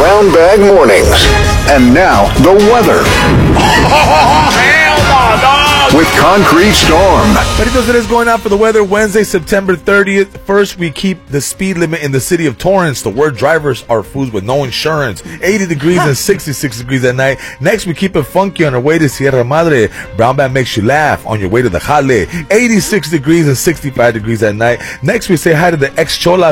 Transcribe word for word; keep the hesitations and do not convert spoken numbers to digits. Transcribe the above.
Brown Bag Mornings. And now, the weather. With Concrete Storm. Peritos, it is going out for the weather Wednesday, September thirtieth. First, we keep the speed limit in the city of Torrance. The word drivers are fools with no insurance. eighty degrees and sixty-six degrees at night. Next, we keep it funky on our way to Sierra Madre. Brown Bag makes you laugh on your way to the Jale. eighty-six degrees and sixty-five degrees at night. Next, we say hi to the ex-Cholas